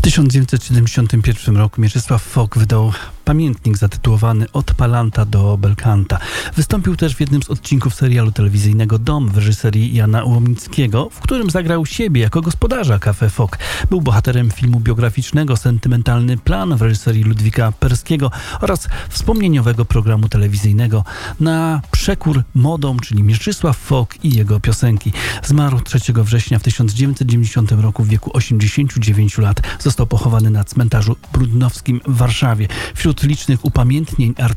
1971 roku Mieczysław Fock wydał pamiętnik zatytułowany Od Palanta do Belkanta. Wystąpił też w jednym z odcinków serialu telewizyjnego Dom w reżyserii Jana Łomnickiego, w którym zagrał siebie jako gospodarza Cafe Fock. Był bohaterem filmu biograficznego Sentymentalny Plan w reżyserii Ludwika Perskiego oraz wspomnieniowego programu telewizyjnego Na przekór modom, czyli Mieczysław Fock i jego piosenki. Zmarł 3 września w 1990 roku w wieku 89 lat. Został pochowany na cmentarzu Brudnowskim w Warszawie. Wśród licznych upamiętnień